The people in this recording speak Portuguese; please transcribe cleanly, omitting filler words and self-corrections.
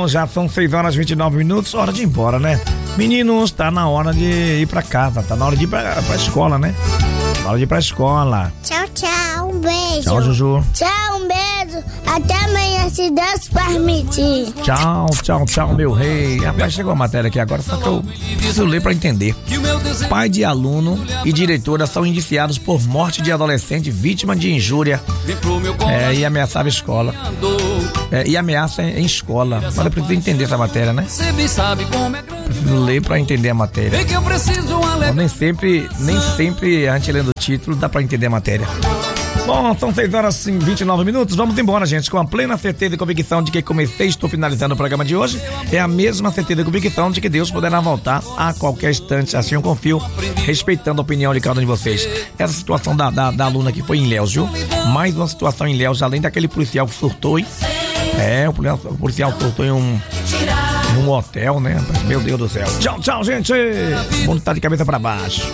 Bom, já são 6h29, hora de ir embora, né? Meninos, tá na hora de ir pra casa, tá na hora de ir pra escola, né? Na hora de ir pra escola. Tchau, tchau, um beijo. Tchau, Juju. Tchau, um beijo. Até amanhã, se Deus permitir. Tchau, tchau, tchau, meu rei. Rapaz, chegou a matéria aqui agora, só que eu preciso ler pra entender. Pai de aluno e diretora são indiciados por morte de adolescente vítima de injúria e ameaçava a escola. E ameaça em escola. Mas eu preciso entender essa matéria, né? Preciso ler pra entender a matéria. Então, nem sempre a gente lendo o título dá pra entender a matéria. Bom, são 6h29. Vamos embora, gente, com a plena certeza e convicção de que comecei e estou finalizando o programa de hoje. É a mesma certeza e convicção de que Deus poderá voltar a qualquer instante. Assim eu confio, respeitando a opinião de cada um de vocês. Essa situação da aluna que foi em Ilhéus, viu? Mais uma situação em Ilhéus, além daquele policial que surtou, hein? O policial surtou em um hotel, né? Meu Deus do céu. Tchau, tchau, gente. O mundo tá de cabeça pra baixo.